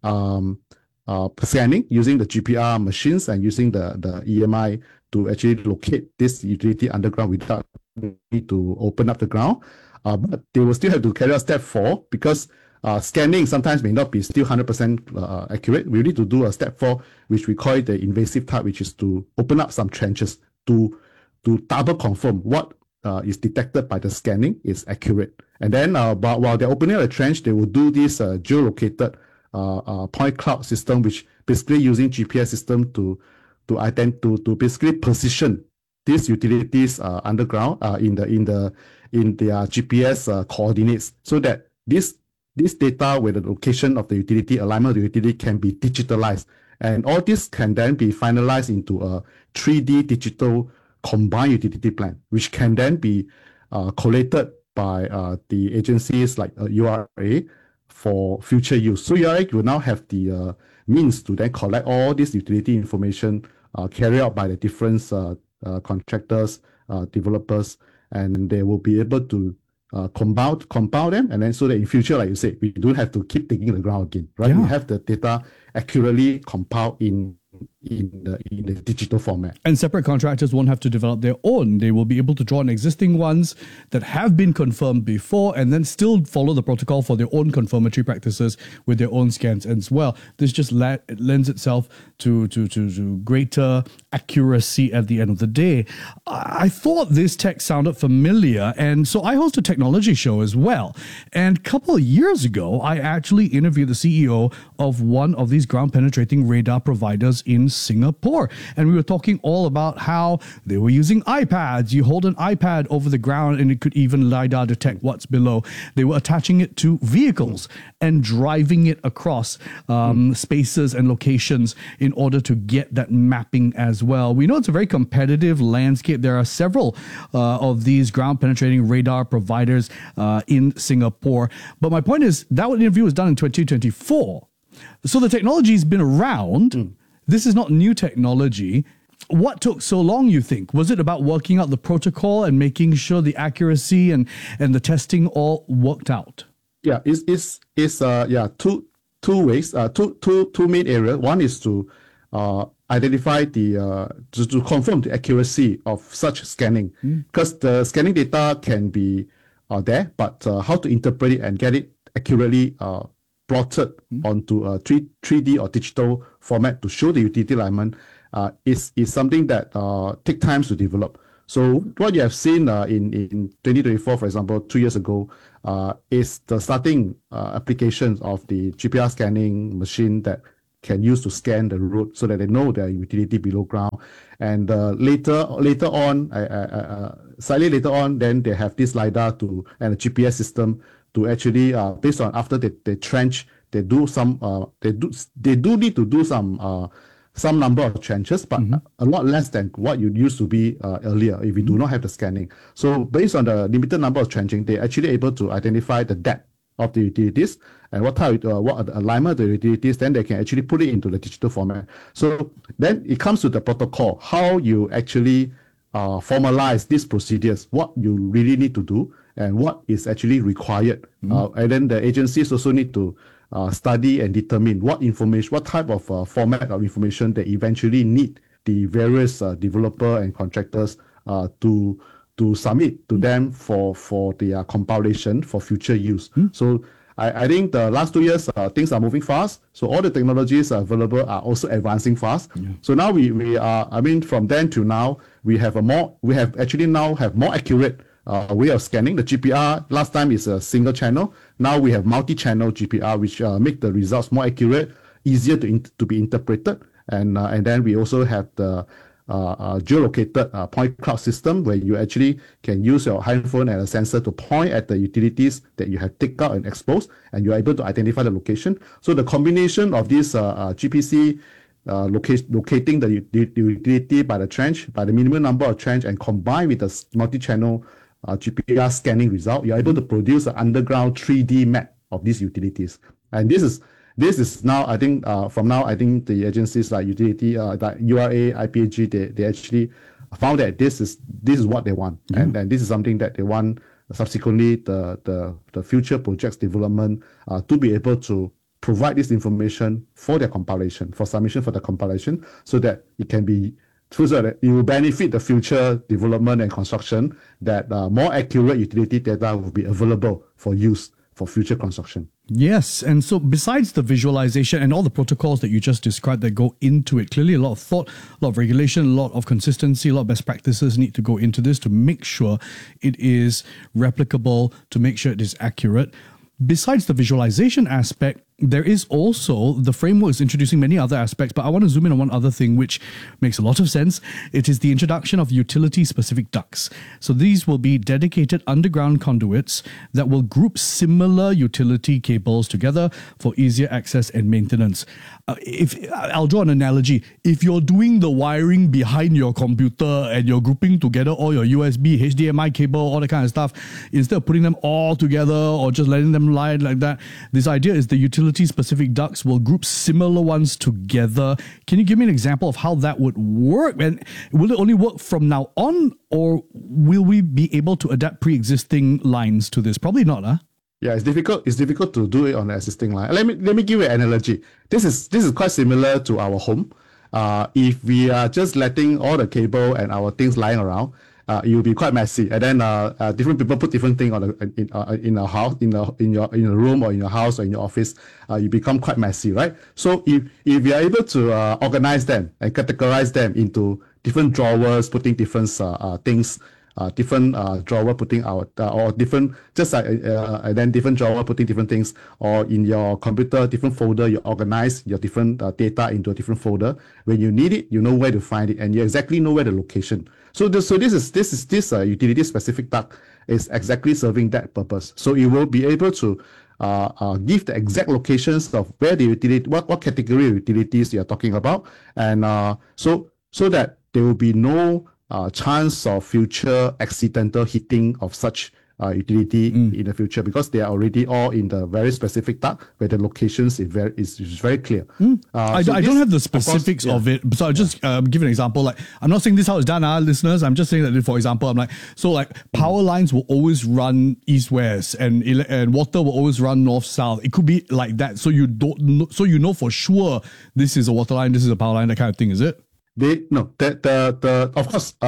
um, uh, scanning using the G P R machines and using the the E M I to actually locate this utility underground without need to open up the ground. Uh, but they will still have to carry out step four because uh, scanning sometimes may not be still one hundred percent uh, accurate. We need to do a step four, which we call it the invasive type, which is to open up some trenches to, to double confirm what uh, is detected by the scanning is accurate. And then uh, but while they're opening up a trench, they will do this uh, geolocated uh, uh, point cloud system, which basically using G P S system to to ident- to to basically position these utilities uh, underground uh, in the in the in their G P S uh, coordinates, so that this this data with the location of the utility, alignment of the utility can be digitalized, and all this can then be finalized into a three D digital combined utility plan, which can then be uh, collated by uh, the agencies like uh, U R A for future use. So U R A will now have the uh, means to then collect all this utility information Uh, carried out by the different uh, uh, contractors, uh, developers, and they will be able to uh, compile, compile them, and then so that in future, like you said, we don't have to keep digging the ground again, right? Yeah. We have the data accurately compiled in in the in the digital format. And separate contractors won't have to develop their own. They will be able to draw on existing ones that have been confirmed before and then still follow the protocol for their own confirmatory practices with their own scans as well. This just la- it lends itself to, to, to, to greater accuracy at the end of the day. I-, I thought this tech sounded familiar, and so I host a technology show as well. And a couple of years ago, I actually interviewed the C E O of one of these ground-penetrating radar providers in Singapore. And we were talking all about how they were using iPads. You hold an iPad over the ground and it could even LiDAR detect what's below. They were attaching it to vehicles and driving it across um, mm. spaces and locations in order to get that mapping as well. We know it's a very competitive landscape. There are several uh, of these ground-penetrating radar providers uh, in Singapore. But my point is, that interview was done in twenty twenty-four. So the technology's been around. Mm. This is not new technology. What took so long, you think? Was it about working out the protocol and making sure the accuracy and, and the testing all worked out? Yeah, it's it's it's uh yeah two two ways uh two two two main areas. One is to uh identify the uh to, to confirm the accuracy of such scanning, because mm. the scanning data can be uh, there, but uh, how to interpret it and get it accurately uh, plotted mm-hmm. onto a three, 3D or digital format to show the utility alignment uh, is, is something that uh, take time to develop. So what you have seen uh, in, in twenty twenty-four, for example, two years ago, uh, is the starting uh, applications of the G P R scanning machine that can use to scan the road so that they know their utility below ground. And uh, later later on, uh, uh, slightly later on, then they have this LiDAR to and a G P S system to actually, uh, based on after they, they trench, they do some, uh, they do they do need to do some uh, some number of trenches, but mm-hmm. a lot less than what you used to be uh, earlier if you do not have the scanning. So based on the limited number of trenching, they're actually able to identify the depth of the utilities and what type, uh, what the alignment of the utilities, then they can actually put it into the digital format. So then it comes to the protocol, how you actually uh, formalize these procedures, what you really need to do and what is actually required. Mm-hmm. Uh, and then the agencies also need to Uh, study and determine what information, what type of uh, format of information they eventually need the various uh, developer and contractors uh, to to submit to them for for their compilation for future use. Mm. So I, I think the last two years uh, things are moving fast. So all the technologies available are also advancing fast. Yeah. So now we we are. I mean, from then to now, we have a more. We have actually now have more accurate Uh, way of scanning. The G P R last time is a single channel. Now we have multi-channel G P R, which uh, make the results more accurate, easier to in- to be interpreted. And uh, and then we also have the uh, uh, geolocated uh, point cloud system, where you actually can use your handphone and a sensor to point at the utilities that you have taken out and exposed, and you're able to identify the location. So the combination of this uh, uh, G P C Uh, locate, locating the, the, the utility by the trench, by the minimum number of trench, and combined with the multi-channel uh, G P R scanning result, you're able to produce an underground three D map of these utilities. And this is this is now, I think, uh, from now, I think the agencies like utility, uh, like U R A, I P A G, they, they actually found that this is this is what they want, mm-hmm. and, and this is something that they want subsequently the the, the future projects development uh, to be able to provide this information for their compilation, for submission for the compilation, so that it can be, so that it will benefit the future development and construction, that uh, more accurate utility data will be available for use for future construction. Yes, and so besides the visualization and all the protocols that you just described that go into it, clearly a lot of thought, a lot of regulation, a lot of consistency, a lot of best practices need to go into this to make sure it is replicable, to make sure it is accurate. Besides the visualization aspect, there is also, the framework is introducing many other aspects, but I want to zoom in on one other thing which makes a lot of sense. It is the introduction of utility-specific ducts. So these will be dedicated underground conduits that will group similar utility cables together for easier access and maintenance. Uh, if I'll draw an analogy. If you're doing the wiring behind your computer and you're grouping together all your U S B, H D M I cable, all that kind of stuff, instead of putting them all together or just letting them lie like that, this idea is the utility-specific ducts will group similar ones together. Can you give me an example of how that would work? And will it only work from now on, or will we be able to adapt pre-existing lines to this? Probably not, huh? Yeah, it's difficult. It's difficult to do it on the existing line. Let me let me give you an analogy. This is this is quite similar to our home. Uh, if we are just letting all the cable and our things lying around, uh, it will be quite messy. And then uh, uh, different people put different things on the, in uh, in a house, in the in your in your room or in your house or in your office. Uh, you become quite messy, right? So if if we are able to uh, organize them and categorize them into different drawers, putting different uh, uh, things. Uh, different uh, drawer putting out uh, or different just like uh, and then different drawer putting different things, or in your computer different folder, you organize your different uh, data into a different folder. When you need it, you know where to find it, and you exactly know where the location. So this so this is this is this uh, utility specific duct is exactly serving that purpose. So it will be able to uh, uh, give the exact locations of where the utility, what what category of utilities you are talking about, and uh, so so that there will be no Uh, chance of future accidental hitting of such uh, utility mm. in the future, because they are already all in the very specific duct where the locations is very is, is very clear. Mm. Uh, I, so I this, don't have the specifics of, course, yeah. of it, so I'll just yeah. uh, give an example. Like, I'm not saying this is how it's done, uh, listeners. I'm just saying that, for example, I'm like, so like power lines will always run east-west, and and water will always run north-south. It could be like that, so you don't know, so you know for sure this is a water line, this is a power line, that kind of thing. Is it? They no the the the of course uh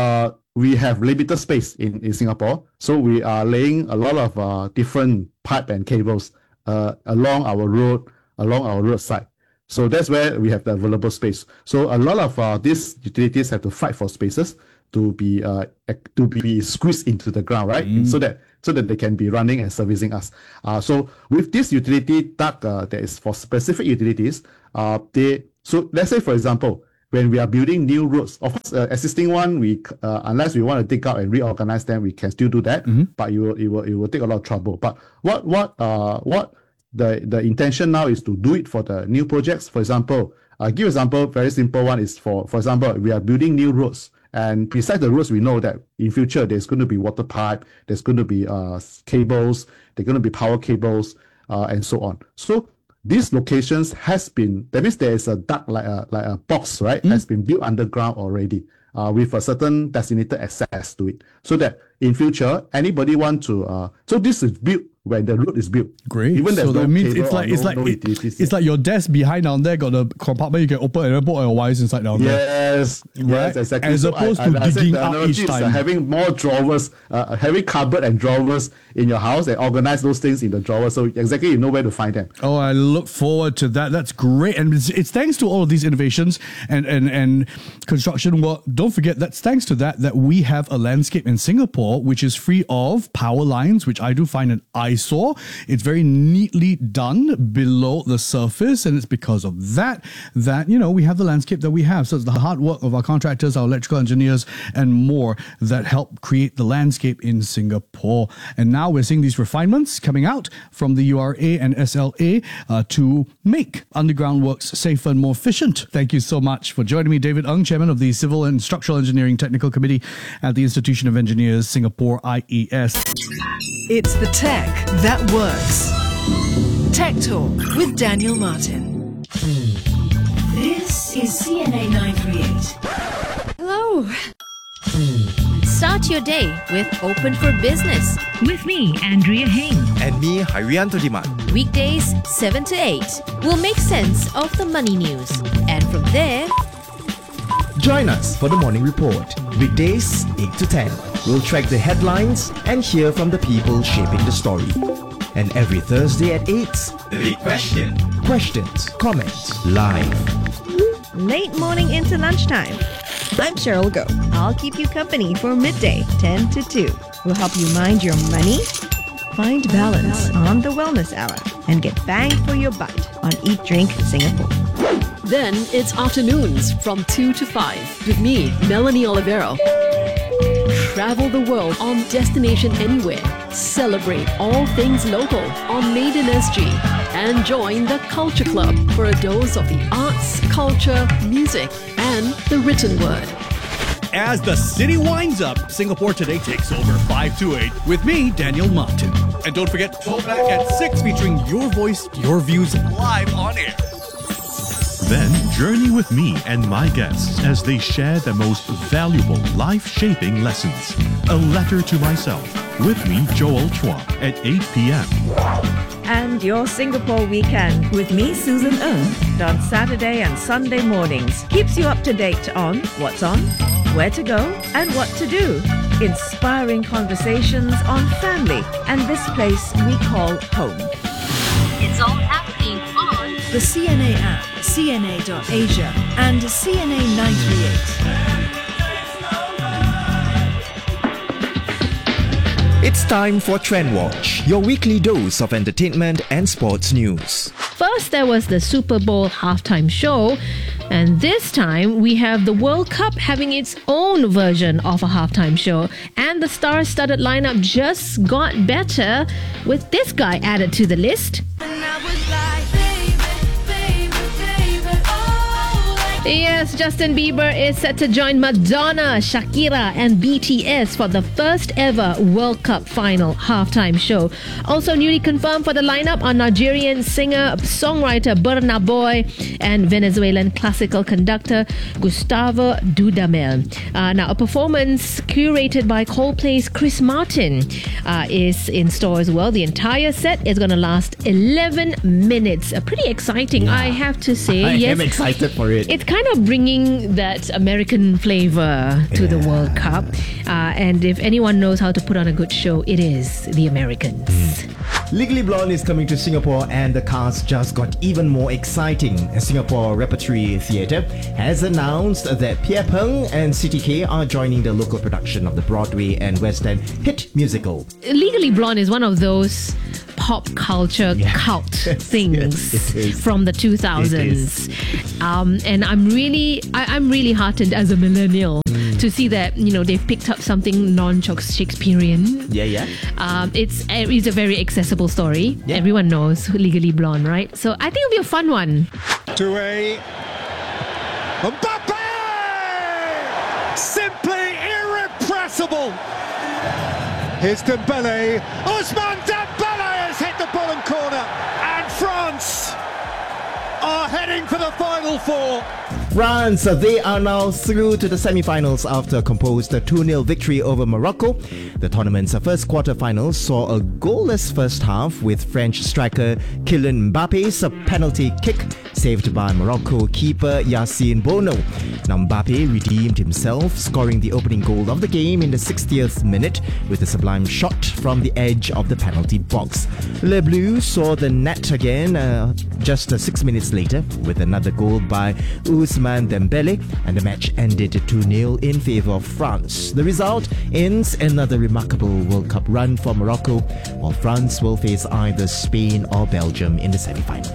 we have limited space in, in Singapore, so we are laying a lot of uh, different pipe and cables uh, along our road, along our roadside. So that's where we have the available space. So a lot of uh, these utilities have to fight for spaces to be uh, to be squeezed into the ground, right? Mm. So that so that they can be running and servicing us. Uh, so with this utility duct uh, that is for specific utilities, uh, they so let's say for example, when we are building new roads, of course, uh, existing one, we uh, unless we want to dig out and reorganize them, we can still do that. Mm-hmm. But it will, it will, it will take a lot of trouble. But what, what, uh, what the the intention now is to do it for the new projects. For example, I uh, give example, very simple one is for, for example, we are building new roads, and besides the roads, we know that in future there's going to be water pipe, there's going to be uh cables, there's going to be power cables, uh, and so on. So these locations has been, that means there is a duct like a, like a box, right? Mm. Has been built underground already uh, with a certain designated access to it. So that in future, anybody want to, uh, so this is built when the road is built. Great. Even so no that means it's like, it's no, like, no it, it's like your desk behind down there got a compartment you can open and then put all your wires inside down there. Yes, right? yes, exactly. As so opposed I, to I, I digging the out each time. Uh, having more drawers, uh, having cupboard and drawers in your house and organize those things in the drawer. So exactly you know where to find them. Oh, I look forward to that. That's great. And it's, it's thanks to all of these innovations and, and, and construction work. Don't forget that's thanks to that that we have a landscape in Singapore which is free of power lines, which I do find an eyesore. It's very neatly done below the surface, and it's because of that that, you know, we have the landscape that we have. So it's the hard work of our contractors, our electrical engineers, and more that help create the landscape in Singapore. And now we're seeing these refinements coming out from the U R A and S L A uh, to make underground works safer and more efficient. Thank you so much for joining me, David Ng, Chairman of the Civil and Structural Engineering Technical Committee at the Institution of Engineers, Singapore, I E S. It's the tech that works. Tech Talk with Daniel Martin. This is C N A nine thirty-eight. Hello. Start your day with Open for Business. With me, Andrea Heng. And me, Harianto Diman. Weekdays, seven to eight. We'll make sense of the money news. And from there, join us for the Morning Report. Weekdays, eight to ten. We'll track the headlines and hear from the people shaping the story. And every Thursday at eight, The Big Question. Questions, comments, live. Late morning into lunchtime. I'm Cheryl Go. I'll keep you company for midday, ten to two. We'll help you mind your money, find balance on the Wellness Hour, and get bang for your buck on Eat Drink Singapore. Then it's afternoons from two to five with me, Melanie Olivero. Travel the world on Destination Anywhere. Celebrate all things local on Made in S G. And join the Culture Club for a dose of the arts, culture, music, and the written word. As the city winds up, Singapore Today takes over five to eight with me, Daniel Martin. And don't forget, Throwback at six featuring your voice, your views live on air. Then journey with me and my guests as they share the most valuable life-shaping lessons. A Letter to Myself with me, Joel Chua, at eight p.m. And your Singapore weekend with me, Susan Ng, on Saturday and Sunday mornings keeps you up to date on what's on, where to go, and what to do. Inspiring conversations on family and this place we call home. it's all happening on the C N A app, C N A dot Asia, and C N A nine thirty-eight. It's time for Trend Watch, your weekly dose of entertainment and sports news. First, there was the Super Bowl halftime show. And this time, we have the World Cup having its own version of a halftime show. And the star-studded lineup just got better with this guy added to the list. Yes, Justin Bieber is set to join Madonna, Shakira and B T S for the first ever World Cup final halftime show. Also newly confirmed for the lineup are Nigerian singer, songwriter Burna Boy and Venezuelan classical conductor Gustavo Dudamel. Uh, now, a performance curated by Coldplay's Chris Martin uh, is in store as well. The entire set is going to last eleven minutes. Uh, pretty exciting, I have to say. I yes, am excited for it. It's kind of bringing that American flavor to the World Cup. Uh, and if anyone knows how to put on a good show, it is the Americans. Legally Blonde is coming to Singapore, and the cast just got even more exciting. Singapore Repertory Theatre has announced that Pierre Peng and C T K are joining the local production of the Broadway and West End hit musical. Legally Blonde is one of those pop culture yeah. cult things yes, from the two thousands. Um, and I'm really, I, I'm really heartened as a millennial mm. to see that, you know, they've picked up something non-Shakespearean. Yeah, yeah. Um, it's, it's a very accessible story. Yeah. Everyone knows Legally Blonde, right? So I think it'll be a fun one. To a Mbappe! Simply irrepressible. Here's Dembele. Ousmane Dembele has hit the bottom corner, and France are heading for the final four. France, they are now through to the semi-finals after a composed two nil victory over Morocco. The tournament's first quarter-final saw a goalless first half with French striker Kylian Mbappe's penalty kick saved by Morocco keeper Yassine Bono. Now Mbappe redeemed himself, scoring the opening goal of the game in the sixtieth minute with a sublime shot from the edge of the penalty box. Les Bleus saw the net again uh, just uh, six minutes later with another goal by Ousmane Dembele, and the match ended two nil in favour of France. The result ends another remarkable World Cup run for Morocco, while France will face either Spain or Belgium in the semi-final.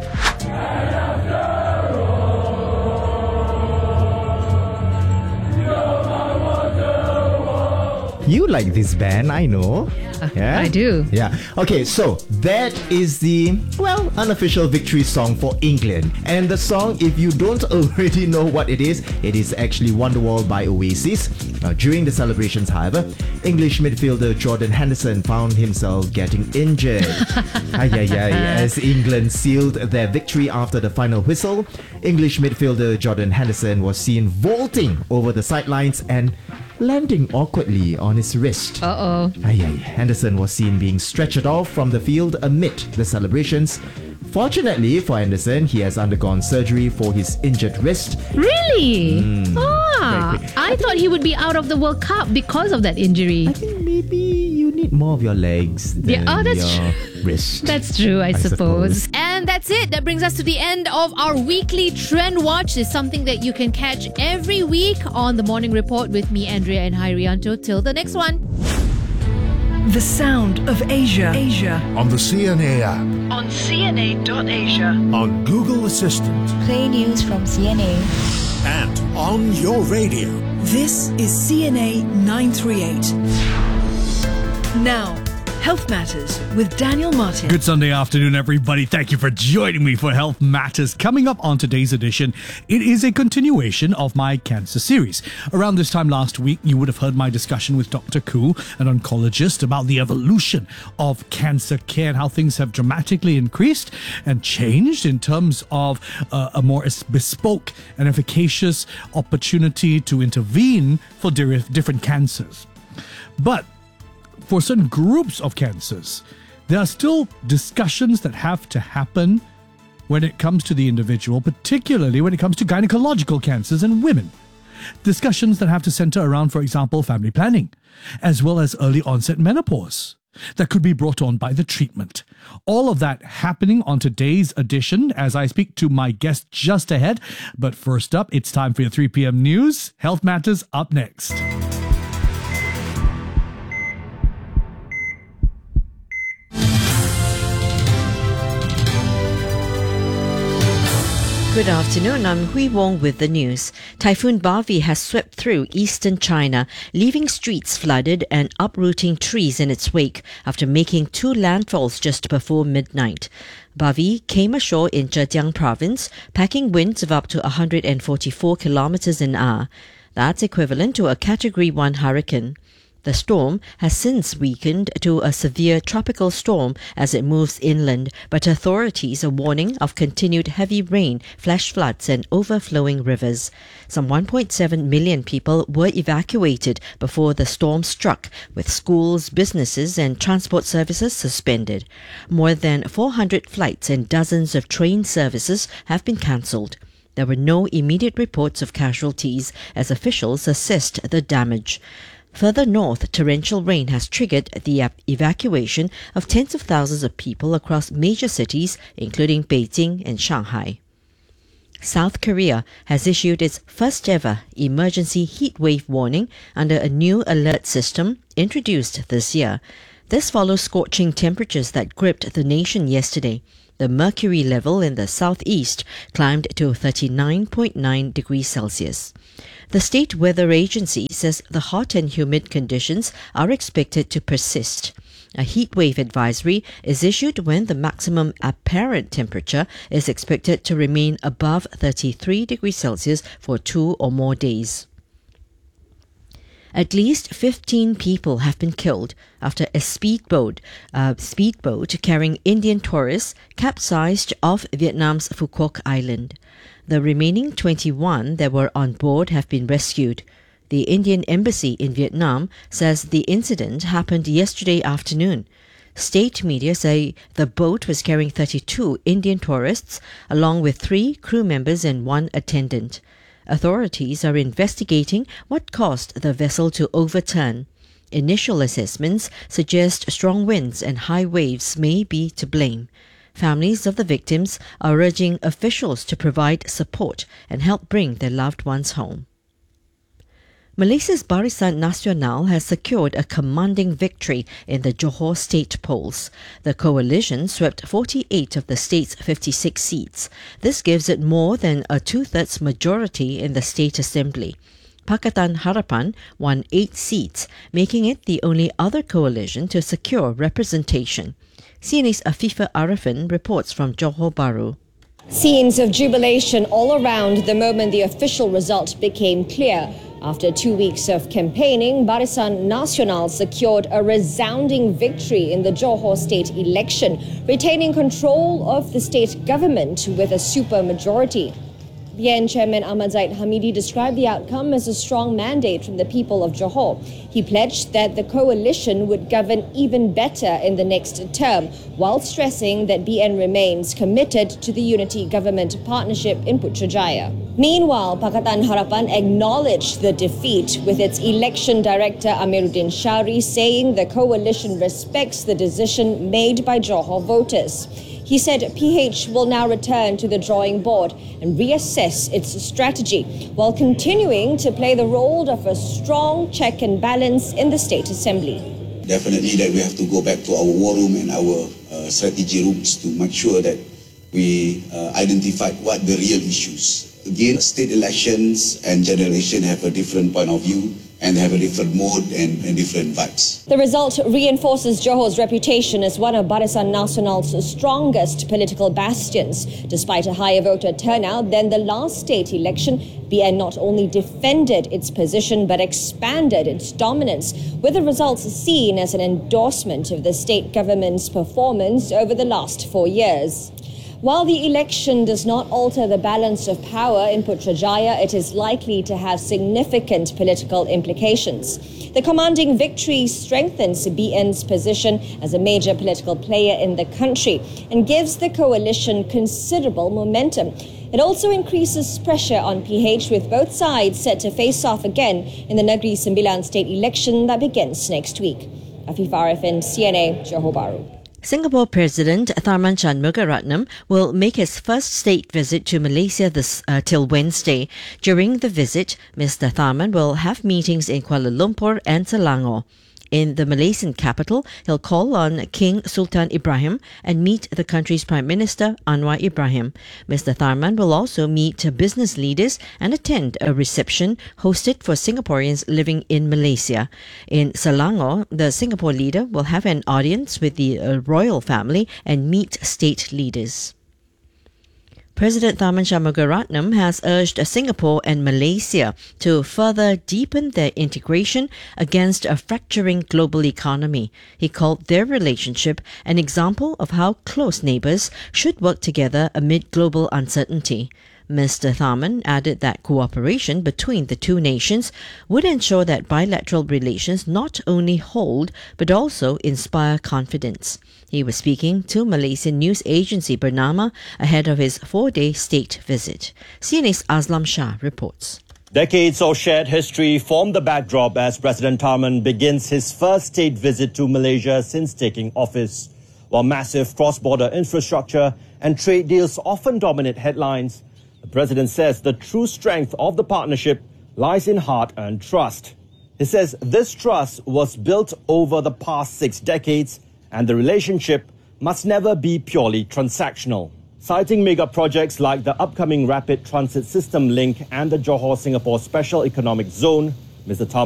You like this band, I know. Yeah, I do. Yeah. Okay, so that is the, well, unofficial victory song for England. And the song, if you don't already know what it is, it is actually Wonderwall by Oasis. Now, during the celebrations, however, English midfielder Jordan Henderson found himself getting injured. ay, ay, ay, as England sealed their victory after the final whistle, English midfielder Jordan Henderson was seen vaulting over the sidelines and landing awkwardly on his wrist. Uh-oh. Ay, ay. Henderson was seen being stretchered off from the field amid the celebrations. Fortunately for Henderson, he has undergone surgery for his injured wrist. Really? Mm, ah, I thought he would be out of the World Cup because of that injury. I think maybe you need more of your legs than yeah, oh, that's your true. wrist. That's true, I, I suppose. suppose. And that's it. That brings us to the end of our weekly Trend Watch. It's something that you can catch every week on the Morning Report with me, Andrea, and Hairianto. Till the next one. The sound of Asia. Asia. On the C N A app. On C N A dot asia. On Google Assistant. Play news from C N A. And on your radio. This is C N A nine three eight. Now, Health Matters with Daniel Martin. Good Sunday afternoon, everybody. Thank you for joining me for Health Matters. Coming up on today's edition, it is a continuation of my cancer series. Around this time last week, you would have heard my discussion with Doctor Koo, an oncologist, about the evolution of cancer care and how things have dramatically increased and changed in terms of uh, a more bespoke and efficacious opportunity to intervene for di- different cancers. But for certain groups of cancers, there are still discussions that have to happen when it comes to the individual, particularly when it comes to gynecological cancers in women. Discussions that have to center around, for example, family planning, as well as early onset menopause that could be brought on by the treatment. All of that happening on today's edition as I speak to my guest just ahead. But first up, it's time for your three p.m. news. Health Matters up next. Good afternoon, I'm Hui Wong with the news. Typhoon Bavi has swept through eastern China, leaving streets flooded and uprooting trees in its wake after making two landfalls just before midnight. Bavi came ashore in Zhejiang province, packing winds of up to one hundred forty-four kilometers an hour. That's equivalent to a Category one hurricane. The storm has since weakened to a severe tropical storm as it moves inland, but authorities are warning of continued heavy rain, flash floods and overflowing rivers. Some one point seven million people were evacuated before the storm struck, with schools, businesses and transport services suspended. More than four hundred flights and dozens of train services have been cancelled. There were no immediate reports of casualties as officials assessed the damage. Further north, torrential rain has triggered the ev- evacuation of tens of thousands of people across major cities, including Beijing and Shanghai. South Korea has issued its first ever emergency heat wave warning under a new alert system introduced this year. This follows scorching temperatures that gripped the nation yesterday. The mercury level in the southeast climbed to thirty-nine point nine degrees Celsius. The state weather agency says the hot and humid conditions are expected to persist. A heat wave advisory is issued when the maximum apparent temperature is expected to remain above thirty-three degrees Celsius for two or more days. At least fifteen people have been killed after a speedboat, uh, speedboat carrying Indian tourists capsized off Vietnam's Phu Quoc Island. The remaining twenty-one that were on board have been rescued. The Indian Embassy in Vietnam says the incident happened yesterday afternoon. State media say the boat was carrying thirty-two Indian tourists along with three crew members and one attendant. Authorities are investigating what caused the vessel to overturn. Initial assessments suggest strong winds and high waves may be to blame. Families of the victims are urging officials to provide support and help bring their loved ones home. Malaysia's Barisan Nasional has secured a commanding victory in the Johor state polls. The coalition swept forty-eight of the state's fifty-six seats. This gives it more than a two-thirds majority in the state assembly. Pakatan Harapan won eight seats, making it the only other coalition to secure representation. C N A's Afifa Arifin reports from Johor Bahru. Scenes of jubilation all around the moment the official result became clear. After two weeks of campaigning, Barisan Nasional secured a resounding victory in the Johor state election, retaining control of the state government with a supermajority. B N Chairman Ahmad Zaid Hamidi described the outcome as a strong mandate from the people of Johor. He pledged that the coalition would govern even better in the next term, while stressing that B N remains committed to the unity government partnership in Putrajaya. Meanwhile, Pakatan Harapan acknowledged the defeat, with its election director Amiruddin Shari saying the coalition respects the decision made by Johor voters. He said P H will now return to the drawing board and reassess its strategy, while continuing to play the role of a strong check and balance in the State Assembly. Definitely that we have to go back to our war room and our uh, strategy rooms to make sure that we uh, identify what the real issues. Again, state elections and general election have a different point of view and have a different mode and, and different vibes. The result reinforces Johor's reputation as one of Barisan Nasional's strongest political bastions. Despite a higher voter turnout than the last state election, B N not only defended its position but expanded its dominance, with the results seen as an endorsement of the state government's performance over the last four years. While the election does not alter the balance of power in Putrajaya, it is likely to have significant political implications. The commanding victory strengthens B N's position as a major political player in the country and gives the coalition considerable momentum. It also increases pressure on P H, with both sides set to face off again in the Negeri Sembilan state election that begins next week. Afifa Arifin, C N A, Johor Bahru. Singapore President Tharman Shanmugaratnam will make his first state visit to Malaysia this uh, till Wednesday. During the visit, Mister Tharman will have meetings in Kuala Lumpur and Selangor. In the Malaysian capital, he'll call on King Sultan Ibrahim and meet the country's Prime Minister Anwar Ibrahim. Mister Tharman will also meet business leaders and attend a reception hosted for Singaporeans living in Malaysia. In Selangor, the Singapore leader will have an audience with the uh, royal family and meet state leaders. President Tharman Shanmugaratnam has urged Singapore and Malaysia to further deepen their integration against a fracturing global economy. He called their relationship an example of how close neighbours should work together amid global uncertainty. Mister Tharman added that cooperation between the two nations would ensure that bilateral relations not only hold but also inspire confidence. He was speaking to Malaysian news agency Bernama ahead of his four-day state visit. C N A's Aslam Shah reports. Decades of shared history form the backdrop as President Tharman begins his first state visit to Malaysia since taking office. While massive cross-border infrastructure and trade deals often dominate headlines, the President says the true strength of the partnership lies in hard-earned trust. He says this trust was built over the past six decades and the relationship must never be purely transactional. Citing mega projects like the upcoming Rapid Transit System Link and the Johor-Singapore Special Economic Zone, Mister Tharman